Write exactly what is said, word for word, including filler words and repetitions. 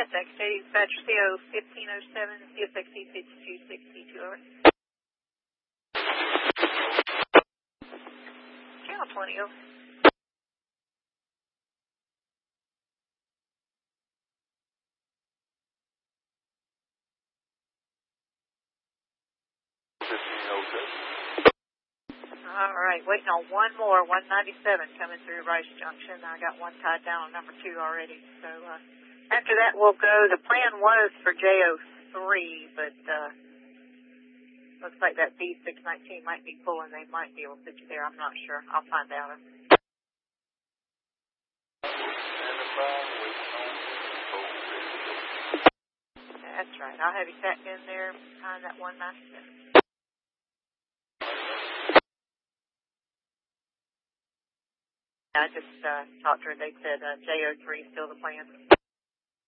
S X J dispatcher C O fifteen oh seven, C S X E fifty-two sixty-two, over. Channel twenty, over. All right, waiting on one more, one ninety-seven coming through Rice Junction. I got one tied down on number two already. So uh, after that, we'll go. The plan was for J O three, but uh, looks like that B six nineteen might be full, and they might be able to put you there. I'm not sure. I'll find out. That's right. I'll have you sat in there behind that one ninety-seven. I just uh, talked to her. They said uh, J O three is still the plan.